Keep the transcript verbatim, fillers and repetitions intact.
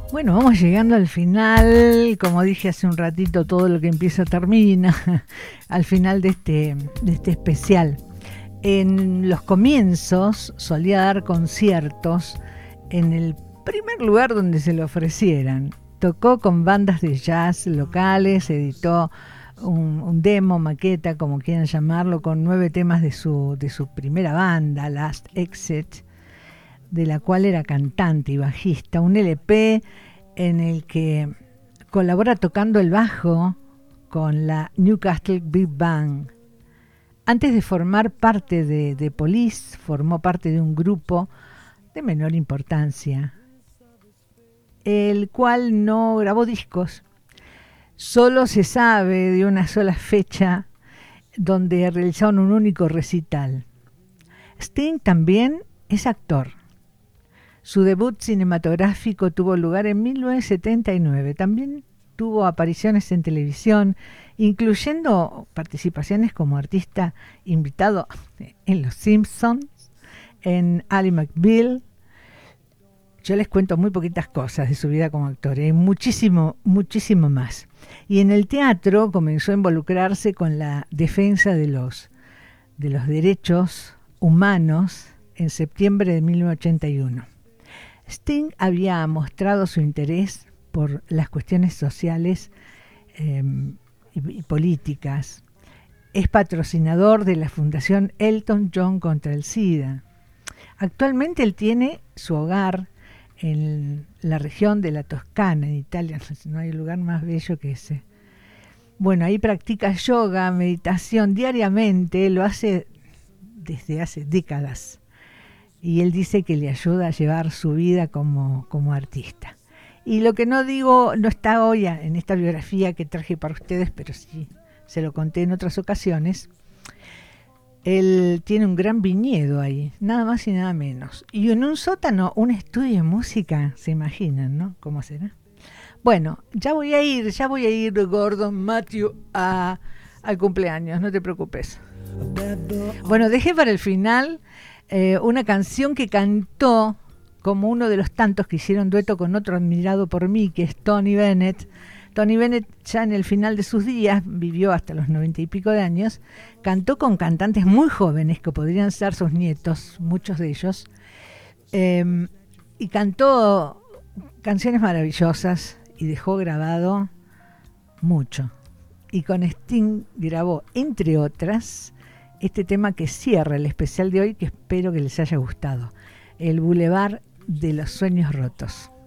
Bueno, vamos llegando al final, como dije hace un ratito, todo lo que empieza termina, al final de este, de este especial. En los comienzos solía dar conciertos en el primer lugar donde se le ofrecieran. Tocó con bandas de jazz locales, editó un, un demo, maqueta, como quieran llamarlo, con nueve temas de su, de su primera banda, Last Exit, de la cual era cantante y bajista, un L P en el que colabora tocando el bajo con la Newcastle Big Band. Antes de formar parte de, de Police, formó parte de un grupo de menor importancia, el cual no grabó discos. Solo se sabe de una sola fecha donde realizaron un único recital. Sting también es actor. Su debut cinematográfico tuvo lugar en mil novecientos setenta y nueve. También tuvo apariciones en televisión, incluyendo participaciones como artista invitado en Los Simpsons, en Ally McBeal. Yo les cuento muy poquitas cosas de su vida como actor, y muchísimo, muchísimo más. Y en el teatro comenzó a involucrarse con la defensa de los, de los derechos humanos en septiembre de mil novecientos ochenta y uno. Sting había mostrado su interés por las cuestiones sociales eh, y, y políticas. Es patrocinador de la Fundación Elton John contra el SIDA. Actualmente él tiene su hogar en la región de la Toscana, en Italia. No hay lugar más bello que ese. Bueno, ahí practica yoga, meditación diariamente, lo hace desde hace décadas. Y él dice que le ayuda a llevar su vida como, como artista. Y lo que no digo, no está hoy en esta biografía que traje para ustedes, pero sí se lo conté en otras ocasiones. Él tiene un gran viñedo ahí, nada más y nada menos. Y en un sótano, un estudio de música, se imaginan, ¿no? ¿Cómo será? Bueno, ya voy a ir, ya voy a ir, Gordon Matthew, a, al cumpleaños, no te preocupes. Bueno, dejé para el final eh, una canción que cantó como uno de los tantos que hicieron dueto con otro admirado por mí, que es Tony Bennett. Tony Bennett, ya en el final de sus días, vivió hasta los noventa y pico de años, cantó con cantantes muy jóvenes que podrían ser sus nietos, muchos de ellos, eh, y cantó canciones maravillosas y dejó grabado mucho. Y con Sting grabó, entre otras, este tema que cierra el especial de hoy, que espero que les haya gustado, El Boulevard de los Sueños Rotos.